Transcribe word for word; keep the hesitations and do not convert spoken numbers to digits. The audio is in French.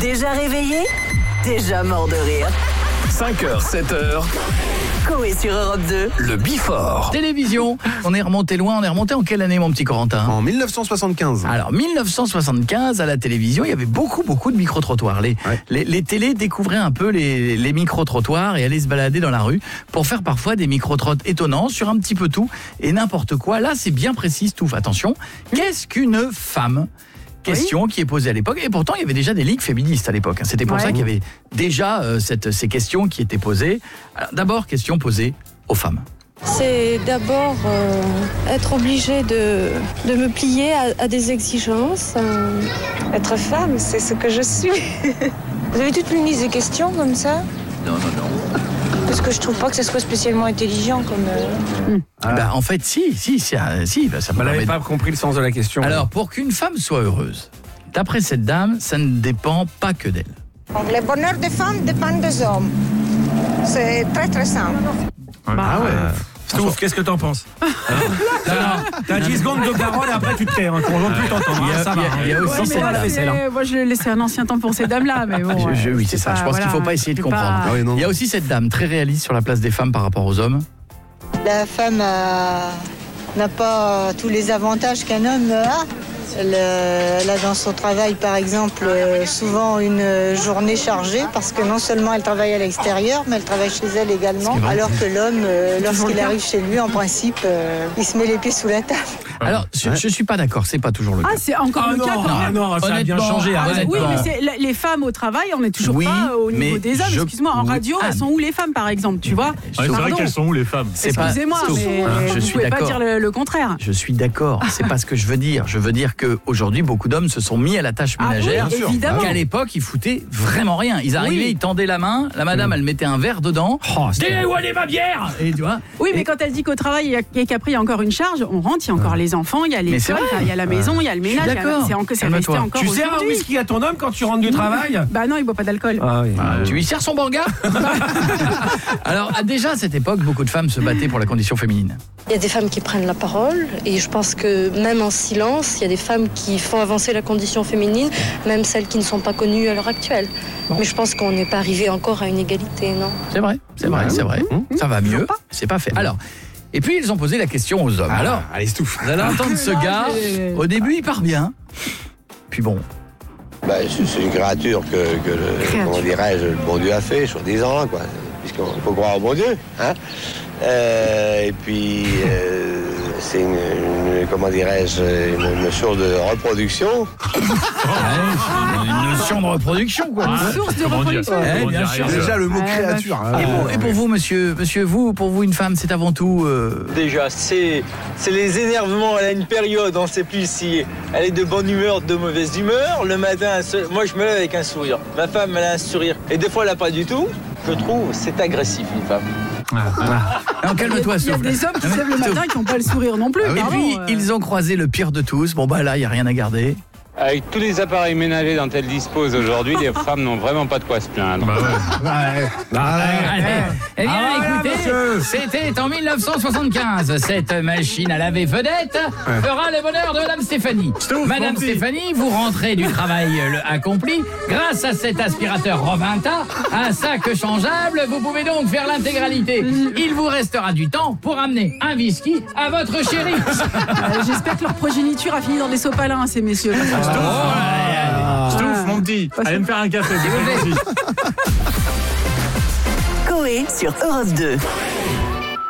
Déjà réveillé? Déjà mort de rire. cinq heures, sept heures. Coé sur Europe deux. Le Before. Télévision. On est remonté loin. On est remonté en quelle année, mon petit Corentin? En mille neuf cent soixante-quinze. Alors, mille neuf cent soixante-quinze, à la télévision, il y avait beaucoup, beaucoup de micro-trottoirs. Les, Ouais. les, les télés découvraient un peu les, les micro-trottoirs et allaient se balader dans la rue pour faire parfois des micro-trottes étonnants sur un petit peu tout et n'importe quoi. Là, c'est bien précis, Stouff. Attention. Qu'est-ce qu'une femme? Question qui est posée à l'époque. Et pourtant, il y avait déjà des ligues féministes à l'époque. C'était pour Ouais. ça qu'il y avait déjà euh, cette, ces questions qui étaient posées. Alors, d'abord, question posée aux femmes. C'est d'abord euh, être obligé de, de me plier à, à des exigences. euh. Être femme, c'est ce que je suis. Vous avez toute une liste de questions comme ça? Non, non, non. Parce que je trouve pas que ce soit spécialement intelligent comme... euh, Ah. Bah, en fait, si, si, si, euh, si bah, ça me Elle n'avait permet de- pas compris le sens de la question. Alors, pour qu'une femme soit heureuse, d'après cette dame, ça ne dépend pas que d'elle. Donc, le bonheur des femmes dépend des hommes. C'est très très simple. Ah ouais. Stouff, qu'est-ce que t'en penses? T'as t'as dix secondes de parole et après tu te tais. Hein. On ne plus t'entendre. Il y a- hein, ça il y va. a- il y a hein. aussi Ouais, cette- mais voilà, Moi, vaisselle, hein. c'est- moi, je laissais un ancien temps pour ces dames-là, mais bon. Je- je- euh, oui, c'est ça. pas- Je pense qu'il ne faut voilà, pas essayer de c'est pas- comprendre. Ah oui, non, Il y a non. aussi cette dame très réaliste sur la place des femmes par rapport aux hommes. La femme a- n'a pas tous les avantages qu'un homme a. Elle, euh, elle a dans son travail, par exemple, euh, souvent une journée chargée parce que non seulement elle travaille à l'extérieur, mais elle travaille chez elle également. vrai. Alors que l'homme, euh, toujours lorsqu'il le cas. arrive chez lui, en principe, euh, il se met les pieds sous la table. Alors, je ne suis pas d'accord, c'est pas toujours le cas. Ah, c'est encore Ah le cas non, quand ah même. non, ça a bien Honnêtement, changé. Ah, arrête. oui, honnêtement. mais c'est la- les femmes au travail, on n'est toujours Oui, pas au niveau mais des hommes. je- Excuse-moi, en oui. radio, Ah, elles sont où les femmes, par exemple, tu vois? Ouais, c'est vrai Pardon. qu'elles sont où les femmes? C'est pas- Excusez-moi, Stouff, mais hein, je vous suis pouvez pas d'accord. dire le, le contraire. Je suis d'accord, c'est pas ce que je veux dire. Je veux dire qu'aujourd'hui, beaucoup d'hommes se sont mis à la tâche Ah oui, ménagère. évidemment. Qu'à l'époque, ils foutaient vraiment rien. Ils arrivaient, Oui. ils tendaient la main, la madame, elle mettait un verre dedans. Oh, c'était- Dis où elle est ma bière? Et tu vois. Oui, mais Et- quand elle dit qu'au travail, il y a- et qu'après, il y a encore une charge, on rentre, il y a encore les enfants, il y a Mais c'est l'école, vrai. il y a la maison, il y a le Je suis ménage. il y a- d'accord. C'est encore- c'est Calme-toi. resté encore Tu sers un aujourd'hui. whisky à ton homme quand tu rentres du travail? Bah non, il boit pas d'alcool. Ah oui. Tu lui sers son banga? Alors, à- déjà à cette époque, beaucoup de femmes se battaient pour la condition féminine. Il y a des femmes qui prennent la parole et je pense que même en silence, il y a des femmes qui font avancer la condition féminine, même celles qui ne sont pas connues à l'heure actuelle. Mais je pense qu'on n'est pas arrivé encore à une égalité, non? C'est vrai, c'est vrai, c'est vrai. Ça va mieux, c'est pas fait. Alors, et puis ils ont posé la question aux hommes. Ah, Alors, allez, Stouff. vous allez entendre ce gars, j'ai- au début il part bien, puis bon, Bah, c'est c'est une créature que, que le, Créature. comment dirais-je, le bon Dieu a fait, soi-disant, quoi. Puisqu'on faut croire au bon Dieu, hein. Euh, et puis, euh, c'est une, une- comment dirais-je, une, une source de reproduction. une notion de reproduction quoi. Une source de Comment dire reproduction. Eh, Comment bien dire sûr. Déjà le mot Ouais, créature. hein. Et pour, et pour vous monsieur, monsieur vous, pour vous une femme c'est avant tout euh, Déjà, c'est c'est les énervements. Elle a une période, on ne sait plus si elle est de bonne humeur, de mauvaise humeur. Le matin, elle se- moi je me lève avec un sourire. Ma femme, elle a un sourire. Et des fois, elle n'a pas du tout. Je trouve c'est agressif, une femme. non, calme-toi Il y a Stouff. des hommes qui se lèvent le matin qui n'ont pas le sourire non plus. Et pardon, puis euh. ils ont croisé le pire de tous. Bon bah là, il y a rien à garder. Avec tous les appareils ménagers dont elle dispose aujourd'hui, les femmes n'ont vraiment pas de quoi se plaindre. Bah ouais. Allez. Eh bien, Ah, voilà, écoutez, monsieur. c'était en mille neuf cent soixante-quinze. Cette machine à laver vedette fera le bonheur de Madame Stéphanie. Madame mon petit. Stéphanie, vous rentrez du travail le accompli. Grâce à cet aspirateur Rovinta, un sac changeable, vous pouvez donc faire l'intégralité. Il vous restera du temps pour amener un whisky à votre chérie. Euh, J'espère que leur progéniture a fini dans des sopalins, ces messieurs. Stouff, mon petit, allez me faire un café. S'il vous plaît. Coé sur Europe deux.